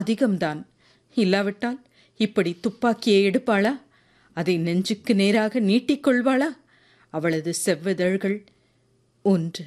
அதிகம்தான். இல்லாவிட்டால் இப்படி துப்பாக்கியை எடுப்பாளா? அதை நெஞ்சுக்கு நேராக நீட்டிக்கொள்வாளா? அவளது செவ்விதழ்கள் 1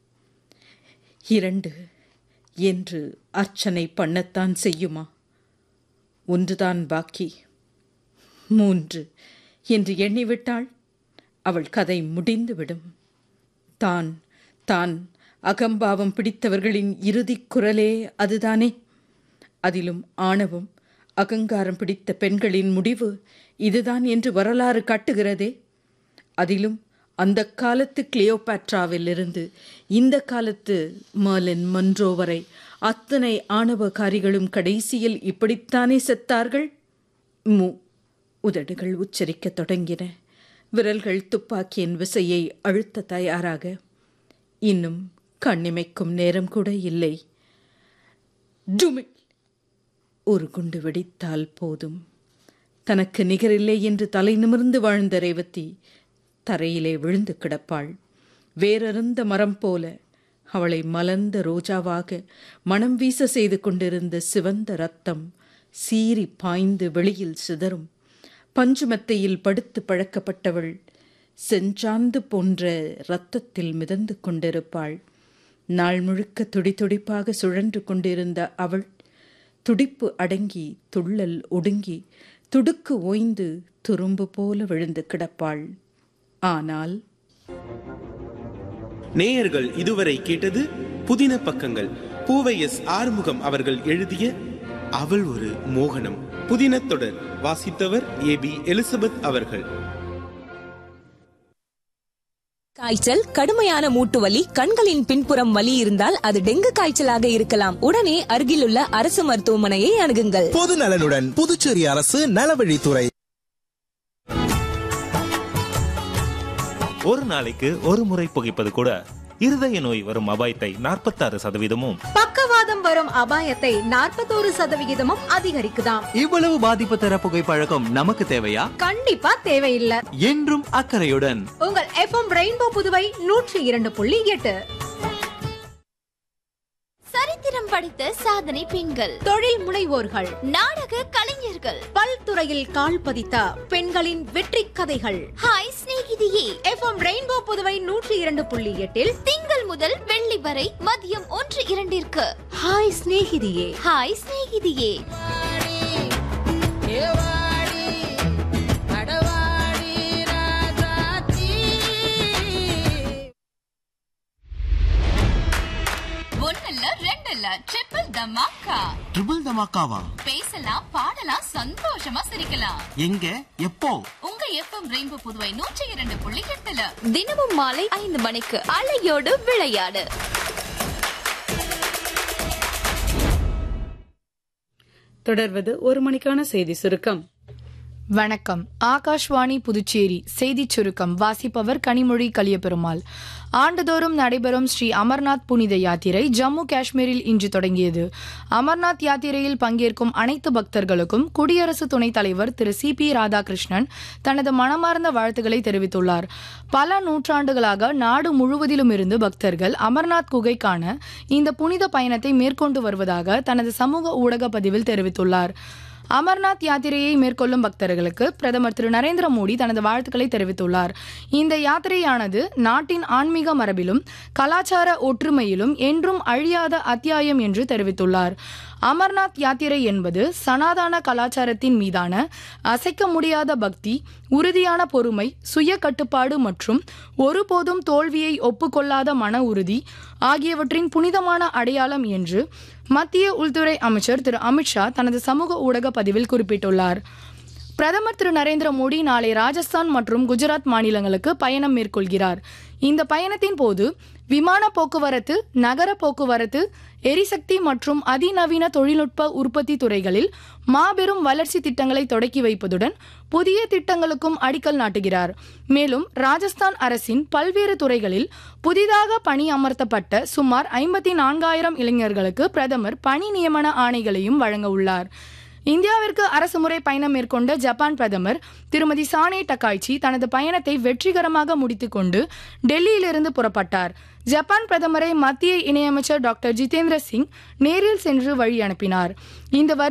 2 என்று அர்ச்சனை பண்ணத்தான் செய்யுமா? 1 தான் பாக்கி. 3 என்று எண்ணிவிட்டாள் அவள் கதை முடிந்துவிடும். தான் தான் அகம்பாவம் பிடித்தவர்களின் இறுதிக் குரலே அதுதானே. அதிலும் ஆணவம் அகங்காரம் பிடித்த பெண்களின் முடிவு இதுதான் என்று வரலாறு காட்டுகிறதே. அதிலும் அந்த காலத்து கிளியோபாட்ராவிலிருந்து இந்த காலத்து மர்லின் மன்றோ வரை அத்தனை ஆணவகாரிகளும் கடைசியில் இப்படித்தானே செத்தார்கள். உதடுகள் உச்சரிக்கத் தொடங்கின. விரல்கள் துப்பாக்கியின் விசையை அழுத்த தயாராக. இன்னும் கண்ணிமைக்கும் நேரம் கூட இல்லை. டுமில்! ஒரு குண்டு வெடித்தால் போதும். தனக்கு நிகரில்லை என்று தலை நிமிர்ந்து வாழ்ந்த ரேவதி தரையிலே விழுந்து கிடப்பாள். வேறறுந்த மரம் போல அவளை மலர்ந்த ரோஜாவாக மனம் வீச செய்து கொண்டிருந்த சிவந்த இரத்தம் சீறி பாய்ந்து வெளியில் சிதறும். பஞ்சுமெத்தையில் படுத்து பழக்கப்பட்டவள் செஞ்சாந்து போன்ற இரத்தத்தில் மிதந்து கொண்டிருப்பாள். நாள் முழுக்க துடிதுடிப்பாக சுழன்று கொண்டிருந்த அவள் துடிப்பு அடங்கி துள்ளல் ஒடுங்கி துடுக்கு ஓய்ந்து துரும்பு போல விழுந்து கிடப்பாள். ஆனால் நேயர்கள் இதுவரை கேட்டது புதின பக்கங்கள். பூவை எஸ் ஆறுமுகம் அவர்கள் எழுதிய அவள் ஒரு மோகனம் புதின தொடர். வாசித்தவர் AB எலிசபெத் அவர்கள். காய்ச்சல், கடுமையான மூட்டு வலி, கண்களின் பின்புறம் வலி இருந்தால் அது டெங்கு காய்ச்சலாக இருக்கலாம். உடனே அருகிலுள்ள அரசு மருத்துவமனையை அணுகுங்கள். பொது நலனுடன் புதுச்சேரி அரசு நலவழித்துறை. ஒரு நாளைக்கு ஒரு முறை புகைப்பது கூட இருதய நோய் வரும் அபாயத்தை 46%, பக்கவாதம் வரும் அபாயத்தை 41% அதிகரிக்குதாம். இவ்வளவு பாதிப்பு தர புகைப்பழக்கம் நமக்கு தேவையா? கண்டிப்பா தேவையில்லை. என்றும் அக்கறையுடன் உங்கள் FM ரெயின்போ புதுவை 102.8. சரித்திரம் படித்த சாதனை பெண்கள், தொழில் முனைவோர்கள், நாடக கலைஞர்கள், பல்துறையில் கால் பதித்த பெண்களின் வெற்றி கதைகள். ஹாய் சிநேகிதியே. FM ரெயின்போ புதுவை 102.8 திங்கள் முதல் வெள்ளி வரை மதியம் 1-2 ஹாய் சிநேகிதியே. ஹாய் சிநேகிதியே. ட்ரிபிள் தமாக்காவா? பேசலாம், பாடலாம், சந்தோஷமா சிரிக்கலாம். எங்க, எப்போ? உங்க FM ரெயின்போ புதுவை 102.8 தினமும் மாலை 5 மணிக்கு அலையோடு விளையாடு. தொடர்வது 1 மணிக்கான செய்தி சுருக்கம். வணக்கம். ஆகாஷ்வாணி புதுச்சேரி செய்திச் சுருக்கம் வாசிப்பவர் கனிமொழி கலியபெருமாள். ஆண்டுதோறும் நடைபெறும் ஸ்ரீ அமர்நாத் புனித யாத்திரை ஜம்மு காஷ்மீரில் இன்று தொடங்கியது. அமர்நாத் யாத்திரையில் பங்கேற்கும் அனைத்து பக்தர்களுக்கும் குடியரசு துணைத் தலைவர் திரு CP ராதாகிருஷ்ணன் தனது மனமார்ந்த வாழ்த்துக்களை தெரிவித்துள்ளார். பல நூற்றாண்டுகளாக நாடு முழுவதிலும் இருந்து பக்தர்கள் அமர்நாத் குகைக்கான இந்த புனித பயணத்தை மேற்கொண்டு வருவதாக தனது சமூக ஊடக பதிவில் தெரிவித்துள்ளார். அமர்நாத் யாத்திரையை மேற்கொள்ளும் பக்தர்களுக்கு பிரதமர் திரு நரேந்திர மோடி தனது வாழ்த்துக்களை தெரிவித்துள்ளார். இந்த யாத்திரையானது நாட்டின் ஆன்மீக மரபிலும் கலாச்சார ஒற்றுமையிலும் என்றும் அழியாத அத்தியாயம் என்று தெரிவித்துள்ளார். அமர்நாத் யாத்திரை என்பது சனாதன கலாச்சாரத்தின் மீதான அசைக்க முடியாத பக்தி, உறுதியான பொறுமை, சுய கட்டுப்பாடு மற்றும் ஒருபோதும் தோல்வியை ஒப்புக்கொள்ளாத மன உறுதி ஆகியவற்றின் புனிதமான அடையாளம் என்று மத்திய உள்துறை அமைச்சர் திரு அமித்ஷா தனது சமூக ஊடக பதிவில் குறிப்பிட்டுள்ளார். பிரதமர் திரு நரேந்திர மோடி நாளை ராஜஸ்தான் மற்றும் குஜராத் மாநிலங்களுக்கு பயணம் மேற்கொள்கிறார். இந்த பயணத்தின் போது விமான போக்குவரத்து, நகர போக்குவரத்து, எரிசக்தி மற்றும் அதிநவீன தொழில்நுட்ப உற்பத்தி துறைகளில் மாபெரும் வளர்ச்சி திட்டங்களை தொடக்கி வைப்பதுடன் புதிய திட்டங்களுக்கும் அடிக்கல் நாட்டுகிறார். மேலும் ராஜஸ்தான் அரசின் பல்வேறு துறைகளில் புதிதாக பணி அமர்த்தப்பட்ட சுமார் 54,000 இளைஞர்களுக்கு பிரதமர் பணி நியமன ஆணைகளையும் வழங்க உள்ளார். இந்தியாவிற்கு அரசுமுறை பயணம் மேற்கொண்ட ஜப்பான் பிரதமர் திருமதி சானே டக்காய்ச்சி தனது பயணத்தை வெற்றிகரமாக முடித்துக்கொண்டு டெல்லியிலிருந்து புறப்பட்டார். ஜப்பான் பிரதமரை மத்திய இணையமைச்சர் டாக்டர் ஜிதேந்திர சிங் நேரில் சென்று வழி அனுப்பினார். இந்த